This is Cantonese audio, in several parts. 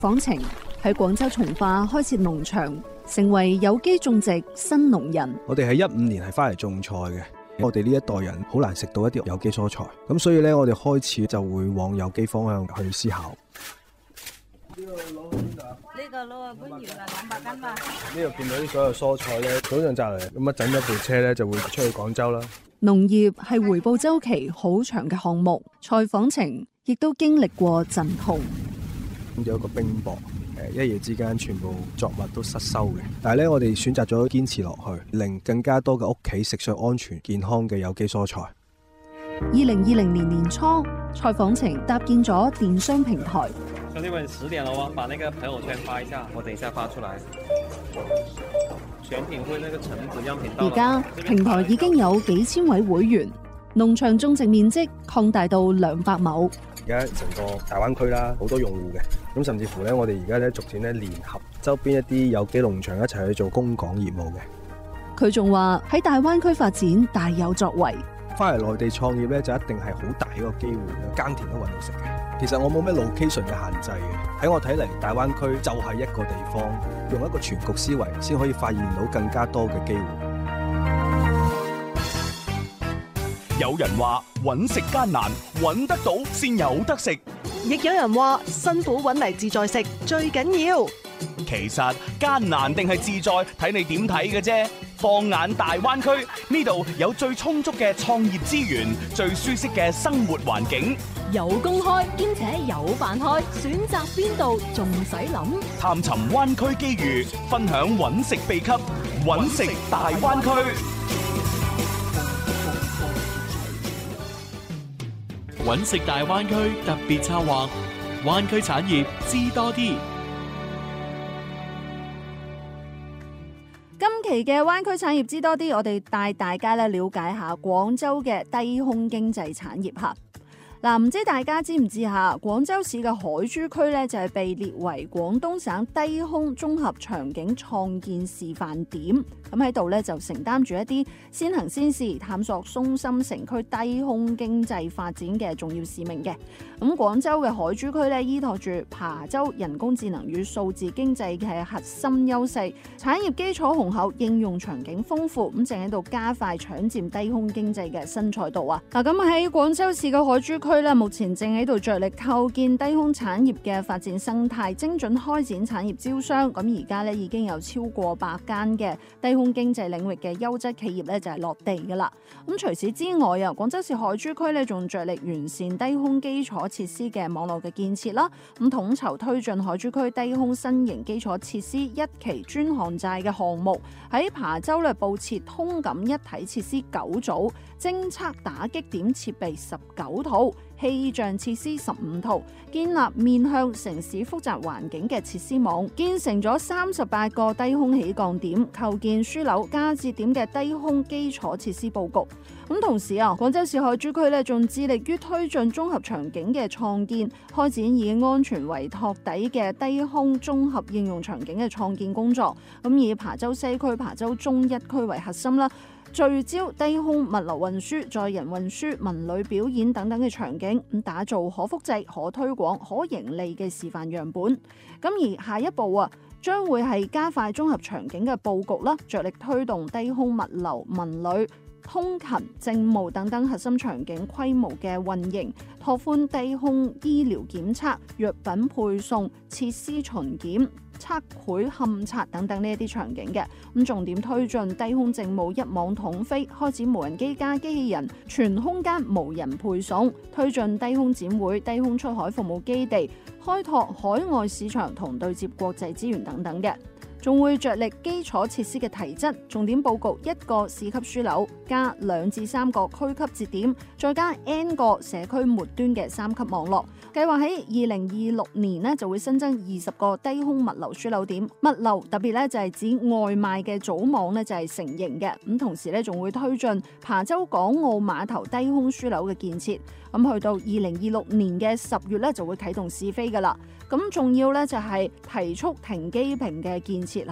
訪程喺廣州從化開設農場，成為有機種植新農人。 我哋喺15年係翻嚟種菜嘅，我哋呢一代人好難食到一啲有機蔬菜，咁所以呢，我哋開始就會往有機方向去思考。 呢個攞去邊度啊？呢個攞去官窯啊，200斤嘛。 呢度見到啲所有蔬菜呢，早上摘嚟，咁一陣一部車呢就會出去廣州啦。 農業係回報週期好長嘅項目，菜訪程亦都經歷過陣痛。 有一個冰雹，一夜之間全部作物都失收嘅。但係咧，我哋選擇咗堅持落去，令更加多嘅屋企食上安全健康嘅有機蔬菜。 2020年年初，菜訪程搭建咗電商平台。 兄弟們，10點了哦，把那個朋友圈發一下，我等一下發出來。選品會那個橙子樣品到。 而家平台已經有幾千位會員，農場種植面積擴大到200畝。 而家成個大灣區啦，好多用戶嘅，咁甚至乎咧，我哋而家咧逐漸咧聯合周邊一啲有機農場一齊去做供港業務嘅。 佢仲話喺大灣區發展大有作為。 翻嚟內地創業咧，就一定係好大一個機會啦，耕田都揾到食嘅。其實我冇咩 location 嘅限制嘅，喺我睇嚟，大灣區就係一個地方，用一個全局思維先可以發現到更加多嘅機會。 有人話揾食艱難，揾得到先有得食； 亦有人話辛苦揾嚟自在食最緊要。 其實艱難定係自在，睇你點睇嘅啫。放眼大灣區，呢度有最充足嘅創業資源，最舒適嘅生活環境， 有工開兼且有飯開，選擇邊度仲使諗？ 探尋灣區機遇，分享揾食秘笈，揾食大灣區。 揾食大灣區特別策劃，灣區產業知多啲。 今期嘅灣區產業知多啲，我哋帶大家咧了解下廣州嘅低空經濟產業嚇。嗱，唔知大家知唔知嚇？廣州市嘅海珠區咧就係被列為廣東省低空綜合場景創建示範點。咁喺度咧就承擔住一啲先行先試、探索中心城區低空經濟發展嘅重要使命嘅。咁廣州嘅海珠區咧依託住琶洲人工智能與數字經濟嘅核心優勢，產業基礎雄厚，應用場景豐富，咁正喺度加快搶佔低空經濟嘅新賽道啊！嗱，咁喺廣州市嘅海珠區咧，目前正喺度着力構建低空產業嘅發展生態，精準開展產業招商。咁而家咧已經有超過100間嘅低空經濟領域嘅優質企業咧就係落地噶啦。咁除此之外啊，廣州市海珠區咧仲着力完善低空基礎設施嘅網絡嘅建設啦。咁統籌推進海珠區低空新型基礎設施一期專項債嘅項目，喺琶洲咧布設通感一體設施9組，偵測打擊點設備19套，氣象設施15套，建立面向城市複雜環境嘅設施網，建成咗38個低空起降點，構建樞紐加節點嘅低空基礎設施佈局。咁同時啊，廣州市海珠區咧仲致力於推進綜合場景嘅創建，開展以安全為托底嘅低空綜合應用場景嘅創建工作。咁以琶洲西區、琶洲中一區為核心啦，聚焦低空物流運輸、載人運輸、文旅表演等等嘅場景，咁打造可複製、可推廣、可盈利嘅示範樣本。咁而下一步啊，將會係加快綜合場景嘅佈局啦，着力推動低空物流、文旅、通勤、政務等等核心場景規模嘅運營，拓寬低空醫療檢測、藥品配送、設施巡檢、測繪勘察等等呢一啲場景嘅。咁重點推進低空政務一網統飛，開展無人機加機器人全空間無人配送，推進低空展會、低空出海服務基地，開拓海外市場同對接國際資源等等嘅。仲會着力基礎設施嘅提質，重點佈局1個市級樞紐，加2至3個區級節點，再加 N 個社區末端嘅3級網絡。計劃喺2026年呢就會新增20個低空物流樞紐點。物流特別咧就係指外賣嘅組網呢就係成型嘅。咁同時咧仲會推進琶洲港澳碼頭低空樞紐嘅建設。咁去到2026年嘅10月咧就會啟動試飛噶啦。咁仲要咧就係提速停機坪嘅建設嚇。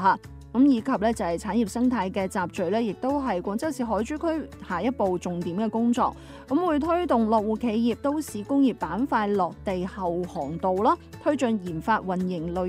咁以及咧就係產業生態嘅集聚咧，亦都係廣州市海珠區下一步重點嘅工作。咁會推動落戶企業都市工業板塊落地後航道啦，推進研發運營類